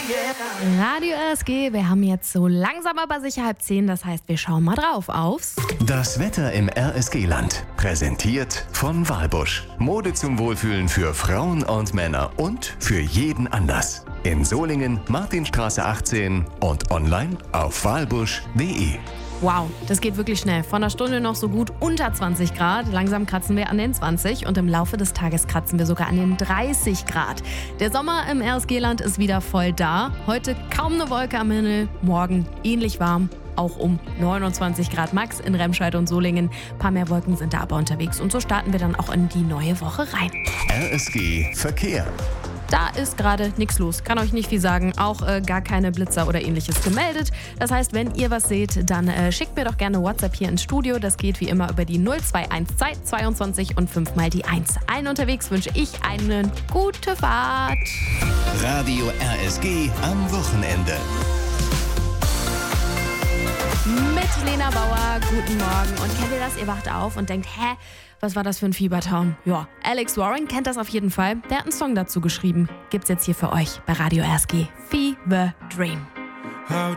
Radio RSG, wir haben jetzt so langsam aber sicher 9:30, das heißt, wir schauen mal drauf aufs... Das Wetter im RSG-Land. Präsentiert von Walbusch. Mode zum Wohlfühlen für Frauen und Männer und für jeden Anlass. In Solingen, Martinstraße 18 und online auf walbusch.de. Wow, das geht wirklich schnell. Von einer Stunde noch so gut unter 20 Grad. Langsam kratzen wir an den 20 und im Laufe des Tages kratzen wir sogar an den 30 Grad. Der Sommer im RSG-Land ist wieder voll da. Heute kaum eine Wolke am Himmel, morgen ähnlich warm. Auch um 29 Grad max in Remscheid und Solingen. Ein paar mehr Wolken sind da aber unterwegs. Und so starten wir dann auch in die neue Woche rein. RSG Verkehr. Da ist gerade nichts los, kann euch nicht viel sagen, auch gar keine Blitzer oder ähnliches gemeldet. Das heißt, wenn ihr was seht, dann schickt mir doch gerne WhatsApp hier ins Studio. Das geht wie immer über die 0212 22 und 5 mal die 1. Allen unterwegs wünsche ich eine gute Fahrt. Radio RSG am Wochenende. Mit Lena Bauer, guten Morgen. Und kennt ihr das? Ihr wacht auf und denkt, was war das für ein Fiebertraum? Ja, Alex Warren kennt das auf jeden Fall. Der hat einen Song dazu geschrieben. Gibt's jetzt hier für euch bei Radio RSG. Fever Dream.